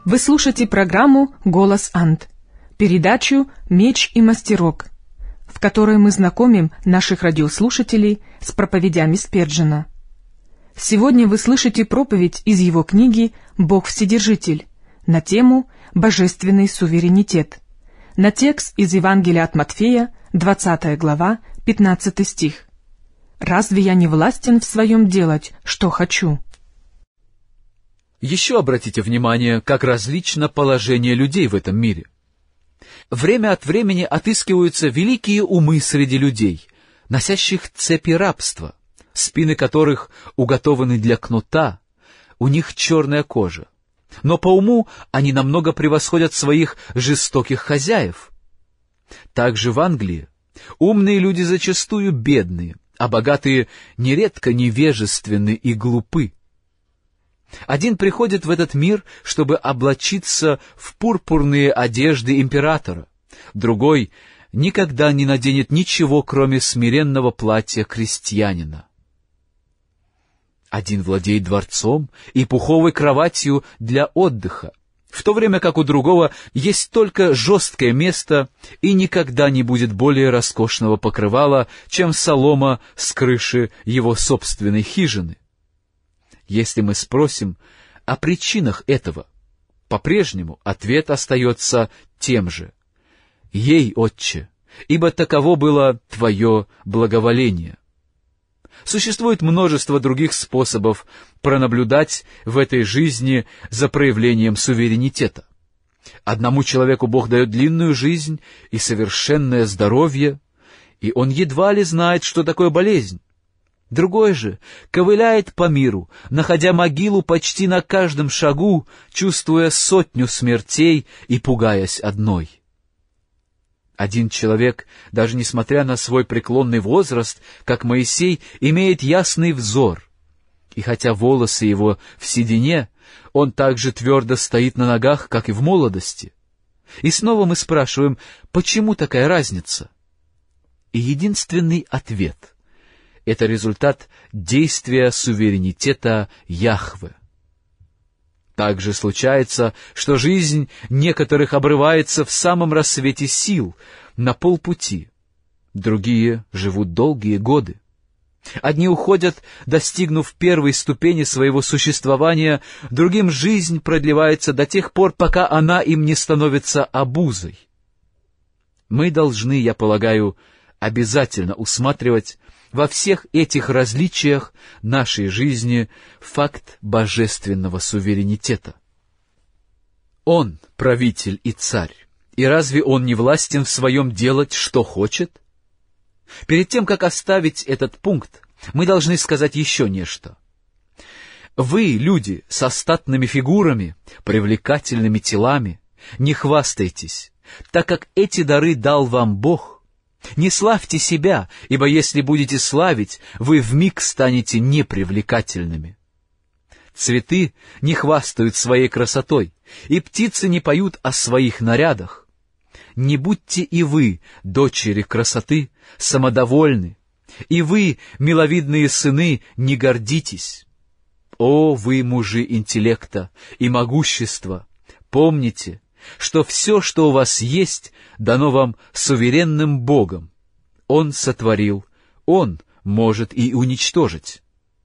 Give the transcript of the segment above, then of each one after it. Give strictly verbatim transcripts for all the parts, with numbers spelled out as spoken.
Вы слушаете программу «Голос Анд», передачу «Меч и мастерок», в которой мы знакомим наших радиослушателей с проповедями Спержена. Сегодня вы слышите проповедь из его книги «Бог Вседержитель» на тему «Божественный суверенитет», на текст из Евангелия от Матфея, двадцатая глава, пятнадцатый стих. «Разве я не властен в своем делать, что хочу?» Еще обратите внимание, как различно положение людей в этом мире. Время от времени отыскиваются великие умы среди людей, носящих цепи рабства, спины которых уготованы для кнута, у них черная кожа. Но по уму они намного превосходят своих жестоких хозяев. Также в Англии умные люди зачастую бедные, а богатые нередко невежественны и глупы. Один приходит в этот мир, чтобы облачиться в пурпурные одежды императора, другой никогда не наденет ничего, кроме смиренного платья крестьянина. Один владеет дворцом и пуховой кроватью для отдыха, в то время как у другого есть только жесткое место и никогда не будет более роскошного покрывала, чем солома с крыши его собственной хижины. Если мы спросим о причинах этого, по-прежнему ответ остается тем же. «Ей, Отче, ибо таково было Твое благоволение». Существует множество других способов пронаблюдать в этой жизни за проявлением суверенитета. Одному человеку Бог дает длинную жизнь и совершенное здоровье, и он едва ли знает, что такое болезнь. Другой же ковыляет по миру, находя могилу почти на каждом шагу, чувствуя сотню смертей и пугаясь одной. Один человек, даже несмотря на свой преклонный возраст, как Моисей, имеет ясный взор, и хотя волосы его в седине, он также твердо стоит на ногах, как и в молодости. И снова мы спрашиваем, почему такая разница? И единственный ответ — это результат действия суверенитета Яхве. Также случается, что жизнь некоторых обрывается в самом рассвете сил, на полпути. Другие живут долгие годы. Одни уходят, достигнув первой ступени своего существования, другим жизнь продлевается до тех пор, пока она им не становится обузой. Мы должны, я полагаю, обязательно усматривать во всех этих различиях нашей жизни факт божественного суверенитета. Он — правитель и царь, и разве он не властен в своем делать, что хочет? Перед тем, как оставить этот пункт, мы должны сказать еще нечто. Вы, люди со статными фигурами, привлекательными телами, не хвастайтесь, так как эти дары дал вам Бог. Не славьте себя, ибо если будете славить, вы вмиг станете непривлекательными. Цветы не хвастают своей красотой, и птицы не поют о своих нарядах. Не будьте и вы, дочери красоты, самодовольны, и вы, миловидные сыны, не гордитесь. О, вы, мужи интеллекта и могущества, помните, что все, что у вас есть, дано вам суверенным Богом. Он сотворил, Он может и уничтожить.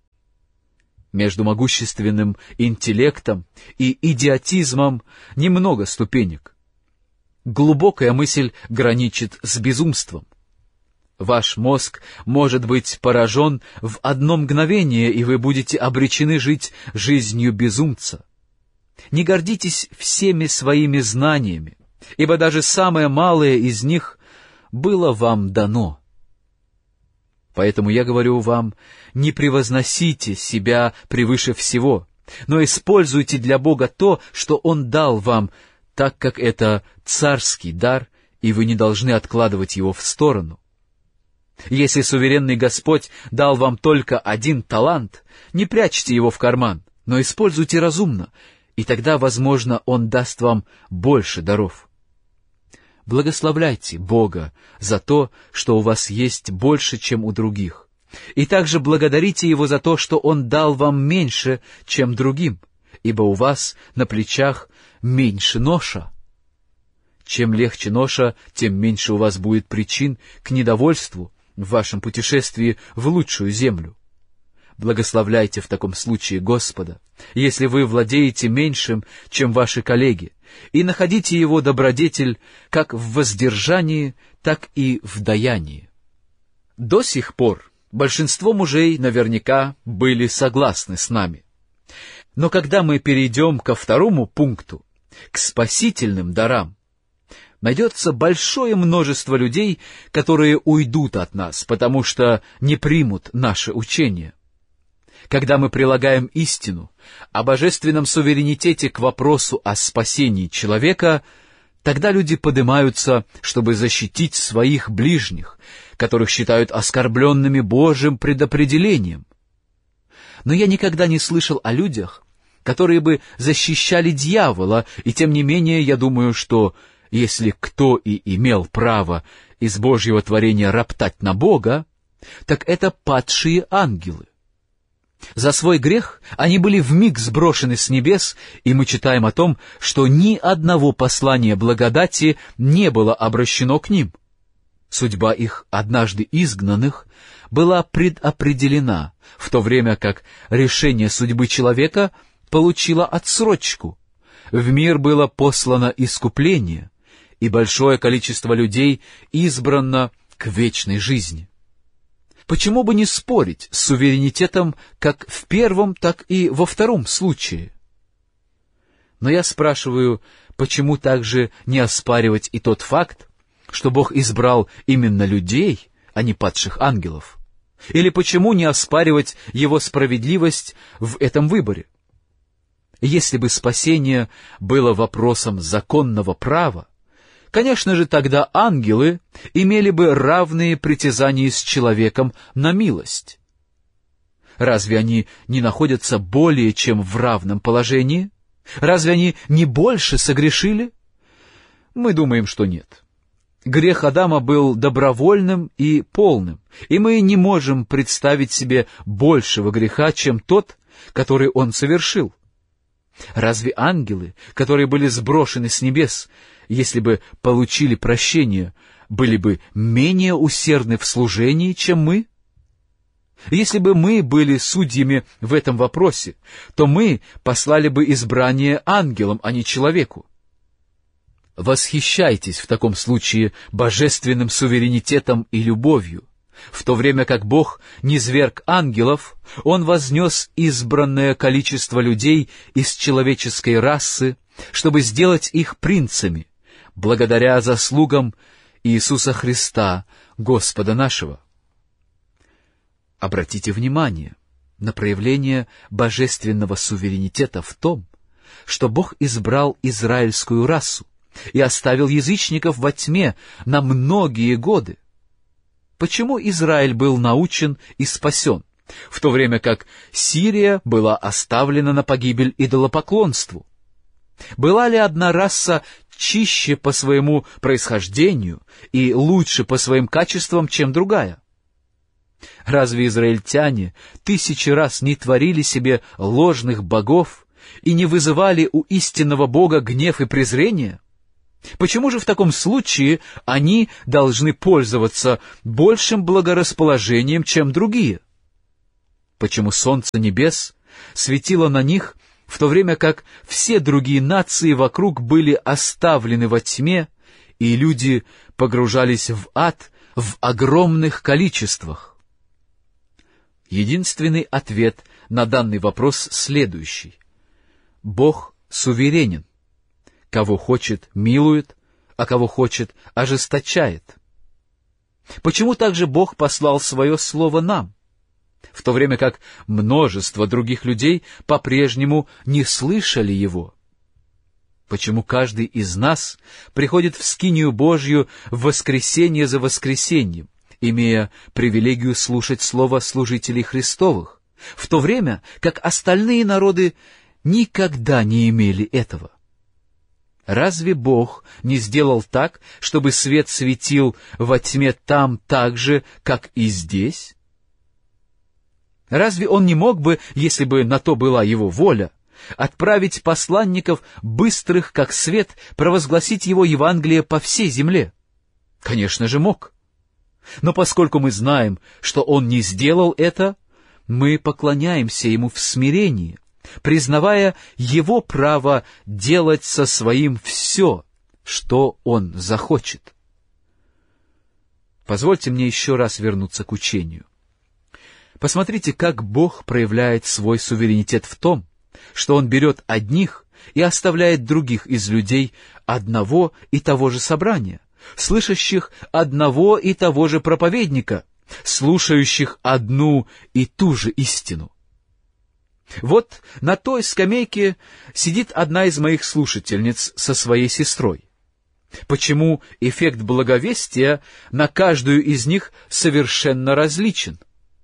Между могущественным интеллектом и идиотизмом немного ступенек. Глубокая мысль граничит с безумством. Ваш мозг может быть поражен в одно мгновение, и вы будете обречены жить жизнью безумца. Не гордитесь всеми своими знаниями, ибо даже самое малое из них было вам дано. Поэтому я говорю вам, не превозносите себя превыше всего, но используйте для Бога то, что Он дал вам, так как это царский дар, и вы не должны откладывать его в сторону. Если суверенный Господь дал вам только один талант, не прячьте его в карман, но используйте разумно, и тогда, возможно, Он даст вам больше даров. Благословляйте Бога за то, что у вас есть больше, чем у других, и также благодарите Его за то, что Он дал вам меньше, чем другим, ибо у вас на плечах меньше ноша. Чем легче ноша, тем меньше у вас будет причин к недовольству в вашем путешествии в лучшую землю. Благословляйте в таком случае Господа, если вы владеете меньшим, чем ваши коллеги, и находите Его добродетель как в воздержании, так и в даянии. До сих пор большинство мужей наверняка были согласны с нами. Но когда мы перейдем ко второму пункту, к спасительным дарам, найдется большое множество людей, которые уйдут от нас, потому что не примут наше учение. Когда мы прилагаем истину о божественном суверенитете к вопросу о спасении человека, тогда люди поднимаются, чтобы защитить своих ближних, которых считают оскорбленными Божьим предопределением. Но я никогда не слышал о людях, которые бы защищали дьявола, и тем не менее я думаю, что если кто и имел право из Божьего творения роптать на Бога, так это падшие ангелы. За свой грех они были вмиг сброшены с небес, и мы читаем о том, что ни одного послания благодати не было обращено к ним. Судьба их однажды изгнанных была предопределена, в то время как решение судьбы человека получило отсрочку. В мир было послано искупление, и большое количество людей избрано к вечной жизни. Почему бы не спорить с суверенитетом как в первом, так и во втором случае? Но я спрашиваю, почему также не оспаривать и тот факт, что Бог избрал именно людей, а не падших ангелов? Или почему не оспаривать Его справедливость в этом выборе? Если бы спасение было вопросом законного права, конечно же, тогда ангелы имели бы равные притязания с человеком на милость. Разве они не находятся более чем в равном положении? Разве они не больше согрешили? Мы думаем, что нет. Грех Адама был добровольным и полным, и мы не можем представить себе большего греха, чем тот, который он совершил. Разве ангелы, которые были сброшены с небес, если бы получили прощение, были бы менее усердны в служении, чем мы? Если бы мы были судьями в этом вопросе, то мы послали бы избрание ангелам, а не человеку. Восхищайтесь в таком случае божественным суверенитетом и любовью. В то время как Бог низвергг ангелов, Он вознес избранное количество людей из человеческой расы, чтобы сделать их принцами, благодаря заслугам Иисуса Христа, Господа нашего. Обратите внимание на проявление божественного суверенитета в том, что Бог избрал израильскую расу и оставил язычников во тьме на многие годы. Почему Израиль был научен и спасен, в то время как Сирия была оставлена на погибель идолопоклонству? Была ли одна раса чище по своему происхождению и лучше по своим качествам, чем другая? Разве израильтяне тысячи раз не творили себе ложных богов и не вызывали у истинного Бога гнев и презрение? Почему же в таком случае они должны пользоваться большим благорасположением, чем другие? Почему солнце небес светило на них, в то время как все другие нации вокруг были оставлены во тьме, и люди погружались в ад в огромных количествах? Единственный ответ на данный вопрос следующий. Бог суверенен. Кого хочет, милует, а кого хочет, ожесточает. Почему также Бог послал свое слово нам, в то время как множество других людей по-прежнему не слышали его? Почему каждый из нас приходит в скинию Божью в воскресенье за воскресеньем, имея привилегию слушать слово служителей Христовых, в то время как остальные народы никогда не имели этого? Разве Бог не сделал так, чтобы свет светил во тьме там так же, как и здесь? Разве Он не мог бы, если бы на то была Его воля, отправить посланников, быстрых как свет, провозгласить его Евангелие по всей земле? Конечно же, мог. Но поскольку мы знаем, что он не сделал это, мы поклоняемся ему в смирении, признавая его право делать со своим все, что он захочет. Позвольте мне еще раз вернуться к учению. Посмотрите, как Бог проявляет свой суверенитет в том, что Он берет одних и оставляет других из людей одного и того же собрания, слышащих одного и того же проповедника, слушающих одну и ту же истину. Вот на той скамейке сидит одна из моих слушательниц со своей сестрой. Почему эффект благовестия на каждую из них совершенно различен?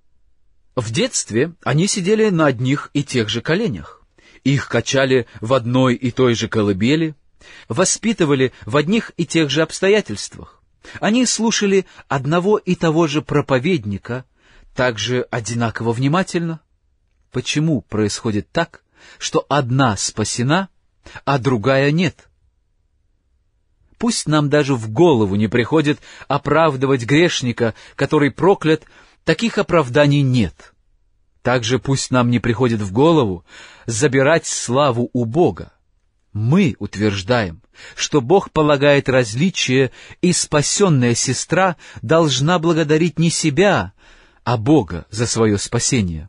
В детстве они сидели на одних и тех же коленях. Их качали в одной и той же колыбели, воспитывали в одних и тех же обстоятельствах. Они слушали одного и того же проповедника, также одинаково внимательно. Почему происходит так, что одна спасена, а другая нет? Пусть нам даже в голову не приходит оправдывать грешника, который проклят, таких оправданий нет. Также пусть нам не приходит в голову забирать славу у Бога. Мы утверждаем, что Бог полагает различие, и спасенная сестра должна благодарить не себя, а Бога за свое спасение.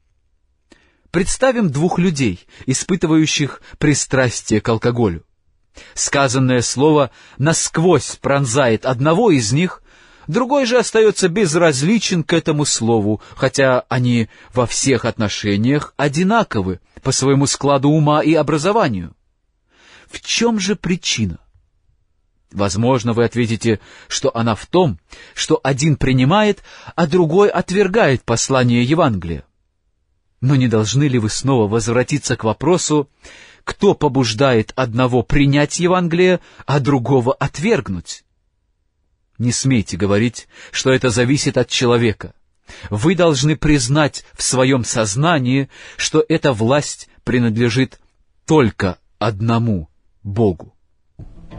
Представим двух людей, испытывающих пристрастие к алкоголю. Сказанное слово насквозь пронзает одного из них, другой же остается безразличен к этому слову, хотя они во всех отношениях одинаковы по своему складу ума и образованию. В чем же причина? Возможно, вы ответите, что она в том, что один принимает, а другой отвергает послание Евангелия. Но не должны ли вы снова возвратиться к вопросу, кто побуждает одного принять Евангелие, а другого отвергнуть? Не смейте говорить, что это зависит от человека. Вы должны признать в своем сознании, что эта власть принадлежит только одному Богу.